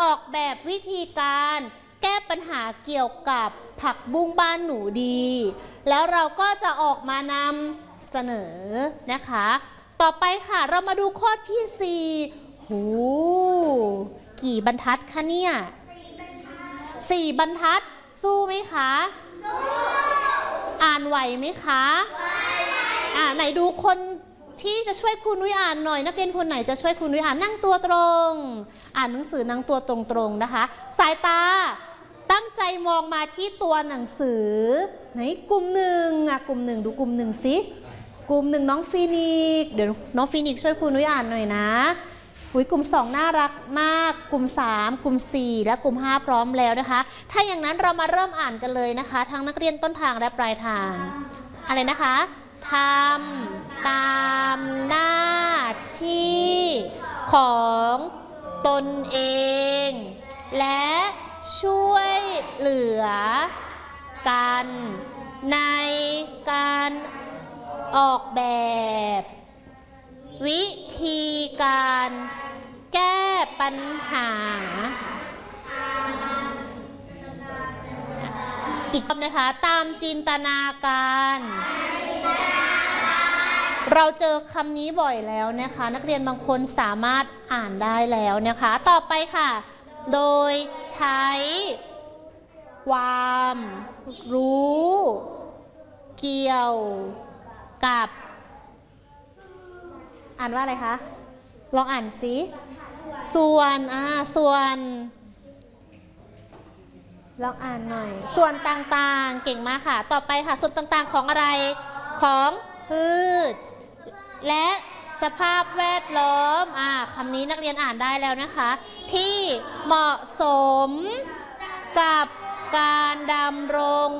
อกแบบวิธีการแก้ปัญหาเกี่ยวกับผักบุ้งบ้านหนูดีแล้วเราก็จะออกมานำเสนอนะคะต่อไปค่ะเรามาดูข้อที่4หูกี่บรรทัดคะเนี่ย4 บรรทัดสู้ไหมคะอ่านไหวไหมคะไหนดูคนที่จะช่วยครูนุ้ยอ่านหน่อยนักเรียนคนไหนจะช่วยครูนุ้ยอ่านนั่งตัวตรงอ่านหนังสือนั่งตัวตรงๆนะคะสายตาตั้งใจมองมาที่ตัวหนังสือไหนกลุ่มหนึ่งกลุ่มหนึ่งดูกลุ่มหนึ่งสิกลุ่มหนึ่งน้องฟีนิกเดี๋ยวน้องฟีนิกช่วยครูนุ้ยอ่านหน่อยนะกลุ่ม2น่ารักมากกลุ่ม3กลุ่ม4และกลุ่ม5พร้อมแล้วนะคะถ้าอย่างนั้นเรามาเริ่มอ่านกันเลยนะคะทั้งนักเรียนต้นทางและปลายทางอะไรนะคะทำตามหน้าที่ของตนเองและช่วยเหลือกันในการออกแบบวิธีการแก้ปัญหาอีกคำนะคะตามจินตนาการเราเจอคำนี้บ่อยแล้วนะคะนักเรียนบางคนสามารถอ่านได้แล้วนะคะต่อไปค่ะโดยใช้ความรู้เกี่ยวกับอ่านว่าอะไรคะลองอ่านสิส่วนลองอ่านหน่อยส่วนต่างๆเก่งมากค่ะต่อไปค่ะส่วนต่างๆของอะไรของพืชและสภาพแวดล้อมคำนี้นักเรียนอ่านได้แล้วนะคะที่เหมาะสมกับการดำรง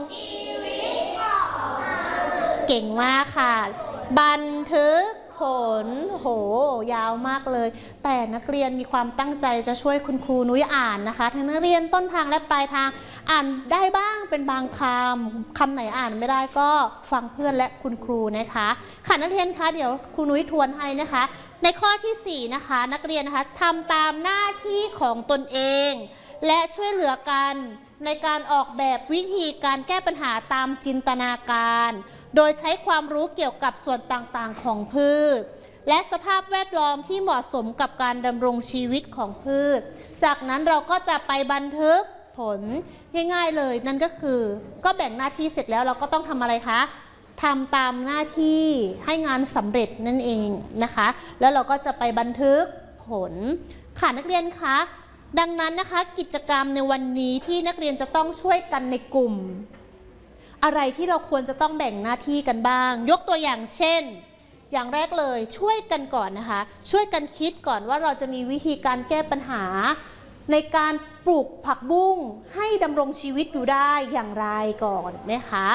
เก่งมากค่ะบันทึกผลโหยาวมากเลยแต่นักเรียนมีความตั้งใจจะช่วยคุณครูนุ้ยอ่านนะคะทั้งนักเรียนต้นทางและปลายทางอ่านได้บ้างเป็นบางคำไหนอ่านไม่ได้ก็ฟังเพื่อนและคุณครูนะคะค่ะนักเรียนคะเดี๋ยวครูนุ้ยทวนให้นะคะในข้อที่4นะคะนักเรียนนะคะทำตามหน้าที่ของตนเองและช่วยเหลือกันในการออกแบบวิธีการแก้ปัญหาตามจินตนาการโดยใช้ความรู้เกี่ยวกับส่วนต่างๆของพืชและสภาพแวดล้อมที่เหมาะสมกับการดำรงชีวิตของพืชจากนั้นเราก็จะไปบันทึกผลง่ายๆเลยนั่นก็คือก็แบ่งหน้าที่เสร็จแล้วเราก็ต้องทำอะไรคะทำตามหน้าที่ให้งานสำเร็จนั่นเองนะคะแล้วเราก็จะไปบันทึกผลค่ะนักเรียนคะดังนั้นนะคะกิจกรรมในวันนี้ที่นักเรียนจะต้องช่วยกันในกลุ่มอะไรที่เราควรจะต้องแบ่งหน้าที่กันบ้างยกตัวอย่างเช่นอย่างแรกเลยช่วยกันก่อนนะคะช่วยกันคิดก่อนว่าเราจะมีวิธีการแก้ปัญหาในการปลูกผักบุ้งให้ดำรงชีวิตอยู่ได้อย่างไรก่อนนะคะ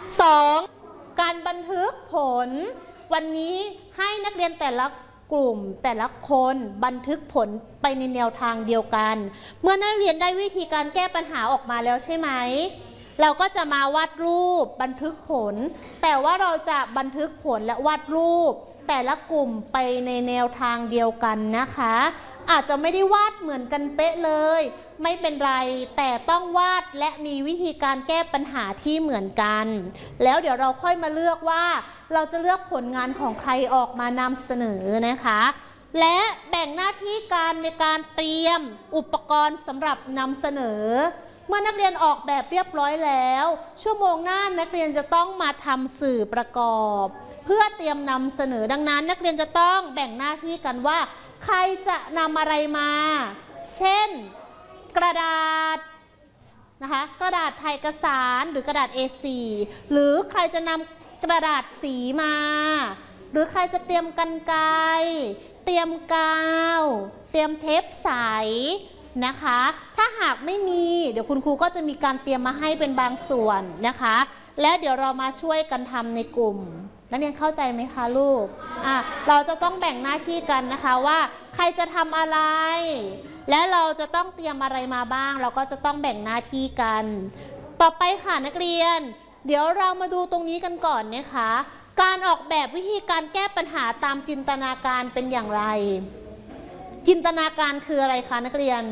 2การบันทึกผลวันนี้ให้นักเรียนแต่ละกลุ่มแต่ละคนบันทึกผลไปในแนวทางเดียวกันเมื่อนักเรียนได้วิธีการแก้ปัญหาออกมาแล้วใช่ไหมเราก็จะมาวาดรูปบันทึกผลแต่ว่าเราจะบันทึกผลและวาดรูปแต่ละกลุ่มไปในแนวทางเดียวกันนะคะอาจจะไม่ได้วาดเหมือนกันเป๊ะเลยไม่เป็นไรแต่ต้องวาดและมีวิธีการแก้ปัญหาที่เหมือนกันแล้วเดี๋ยวเราค่อยมาเลือกว่าเราจะเลือกผลงานของใครออกมานำเสนอนะคะและแบ่งหน้าที่การในการเตรียมอุปกรณ์สำหรับนำเสนอเมื่อนักเรียนออกแบบเรียบร้อยแล้วชั่วโมงหน้านักเรียนจะต้องมาทำสื่อประกอบเพื่อเตรียมนำเสนอดังนั้นนักเรียนจะต้องแบ่งหน้าที่กันว่าใครจะนำอะไรมาเช่นกระดาษนะคะกระดาษถ่ายเอกสารหรือกระดาษ A4 หรือใครจะนำกระดาษสีมาหรือใครจะเตรียมกรรไกรเตรียมกาวเตรียมเทปใสนะคะถ้าหากไม่มีเดี๋ยวคุณครูก็จะมีการเตรียมมาให้เป็นบางส่วนนะคะและเดี๋ยวเรามาช่วยกันทำในกลุ่มนักเรียนเข้าใจไหมคะลูกเราจะต้องแบ่งหน้าที่กันนะคะว่าใครจะทำอะไรและเราจะต้องเตรียมอะไรมาบ้างเราก็จะต้องแบ่งหน้าที่กันต่อไปค่ะนักเรียนเดี๋ยวเรามาดูตรงนี้กันก่อนนะคะการออกแบบวิธีการแก้ปัญหาตามจินตนาการเป็นอย่างไรจินตนาการคืออะไรคะนักเรียน